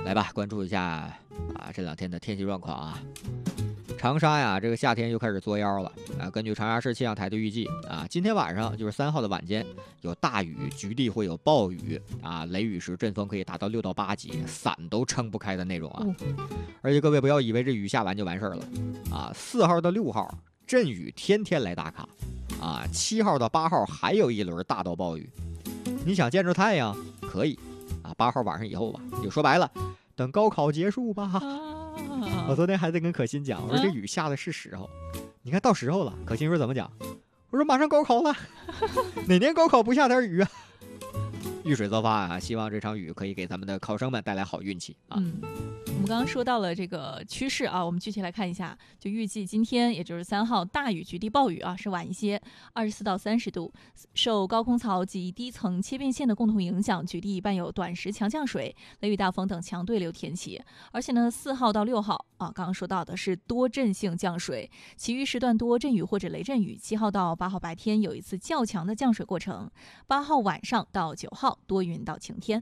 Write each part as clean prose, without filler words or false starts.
来吧，关注一下这2天的天气状况啊。长沙呀，这个夏天又开始作妖了啊！根据长沙市气象台的预计啊，今天晚上就是3号的晚间有大雨，局地会有暴雨啊，雷雨时阵风可以达到6到8级，伞都撑不开的那种啊！而且各位不要以为这雨下完就完事儿了啊，4号到6号阵雨天天来打卡啊，7号到8号还有一轮大到暴雨。你想见着太阳可以啊，8号晚上以后吧，就说白了，等高考结束吧。我昨天还在跟可心讲，我说这雨下的是时候，你看到时候了。可心说怎么讲？我说马上高考了，哪年高考不下点雨啊？遇水则发啊！希望这场雨可以给咱们的考生们带来好运气啊。 我们刚刚说到了这个趋势啊，我们具体来看一下，就预计今天也就是3号大雨局地暴雨啊，是晚一些，24到30度，受高空槽及低层切变线的共同影响，局地伴有短时强降水、雷雨大风等强对流天气。而且呢，4号到6号啊，刚刚说到的是多阵性降水，其余时段多阵雨或者雷阵雨。7号到8号白天有一次较强的降水过程，8号晚上到9号多云到晴天。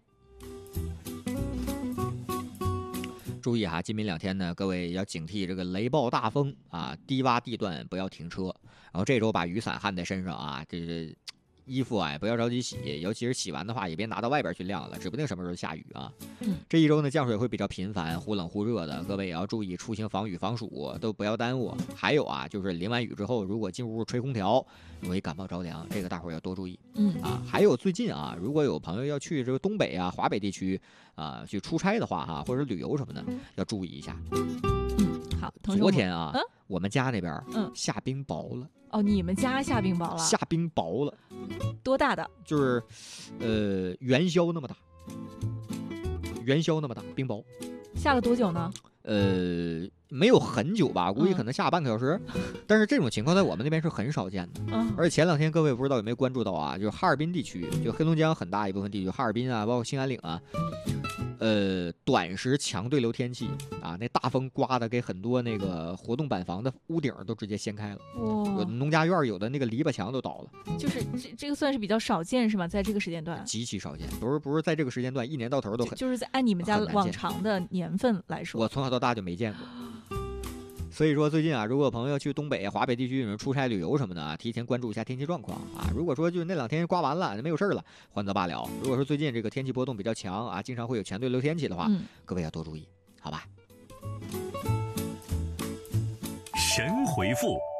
注意哈，今明2天呢，各位要警惕这个雷暴大风啊，低洼地段不要停车。然后这周把雨伞焊在身上啊，这衣服啊也不要着急洗，尤其是洗完的话也别拿到外边去晾了，指不定什么时候下雨啊。这一周呢降水会比较频繁，忽冷忽热的，各位也要注意出行防雨防暑，都不要耽误。还有啊，就是淋完雨之后，如果进屋吹空调，容易感冒着凉，这个大伙儿要多注意。还有最近啊，如果有朋友要去这个东北啊、华北地区去出差的话或者旅游什么的，要注意一下。 好， 昨天啊，我们家那边下冰雹了。 哦，你们家下冰雹了？ 下冰雹了， 多大的？ 就是元宵那么大，元宵那么大冰雹。 下了多久呢？ 没有很久吧，估计可能下半个小时。但是这种情况在我们那边是很少见的。而且前2天各位不知道有没有关注到啊，就是哈尔滨地区，就黑龙江很大一部分地区，哈尔滨啊，包括兴安岭啊，短时强对流天气啊，那大风刮的给很多那个活动板房的屋顶都直接掀开了。有的农家院有的那个篱笆墙都倒了。 就是这个算是比较少见是吗？在这个时间段极其少见，不是在这个时间段，一年到头都很， 就是在按你们家往常的年份来说， 我从小到大就没见过。所以说最近啊，如果朋友要去东北、华北地区出差旅游什么的啊，提前关注一下天气状况啊。如果说就那2天刮完了没有事了，还则罢了。如果说最近这个天气波动比较强啊，经常会有强对流天气的话，各位要多注意，好吧？ 神回复。